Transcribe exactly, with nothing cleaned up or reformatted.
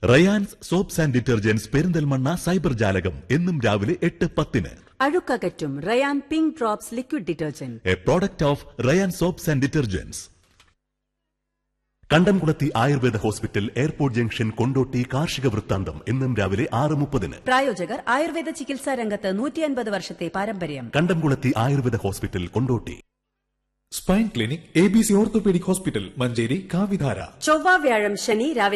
Rayan's soaps and detergents Perinthalmanna cyber ജാലകം എന്നും രാവിലെ എട്ട് പത്തിന്. അഴുക്കകറ്റും Ryan pink drops liquid detergent, A product of Ryan soaps and detergents. കണ്ടംകുളത്തി Ayurveda hospital, airport junction, Kondotty. കാർഷിക വൃത്താന്തം എന്നും രാവിലെ ആറ് മുപ്പതിന്. പ്രായോജകർ ആയുർവേദ ചികിത്സാ രംഗത്ത് നൂറ്റി അൻപത് വർഷത്തെ പാരമ്പര്യം. കണ്ടംകുളത്തി Ayurveda hospital, Kondotty. Spine clinic, A B C orthopaedic hospital, Manjeri. കാവിധാര ചൊവ്വ വ്യാഴം ശനി രാവിലെ